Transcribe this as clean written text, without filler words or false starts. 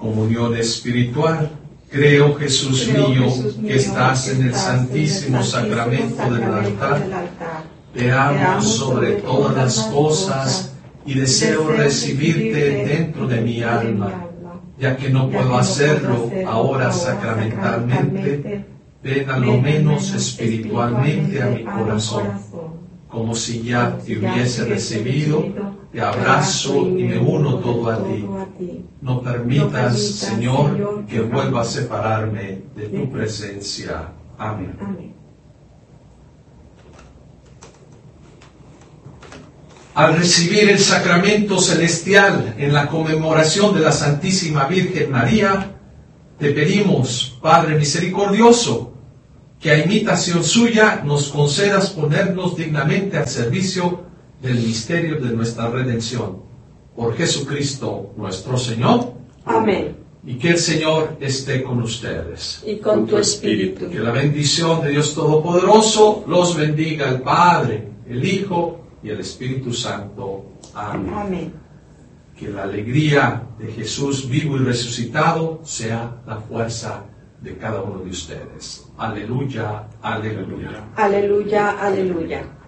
Comunión espiritual. Creo, Jesús mío, que estás en el santísimo sacramento del altar. Te amo sobre todas las cosas y deseo recibirte dentro de mi alma. Ya que no puedo hacerlo ahora sacramentalmente, ven a lo menos espiritualmente a mi corazón. Como si ya te hubiese recibido, te abrazo y me uno todo a ti. No permitas, Señor, que vuelva a separarme de tu presencia. Amén. Al recibir el sacramento celestial en la conmemoración de la Santísima Virgen María, te pedimos, Padre misericordioso, que a imitación suya nos concedas ponernos dignamente al servicio del misterio de nuestra redención. Por Jesucristo nuestro Señor. Amén. Y que el Señor esté con ustedes. Y con tu espíritu. Que la bendición de Dios Todopoderoso los bendiga el Padre, el Hijo y el Espíritu Santo. Amén. Amén. Que la alegría de Jesús vivo y resucitado sea la fuerza de cada uno de ustedes. Aleluya, aleluya. Aleluya, aleluya.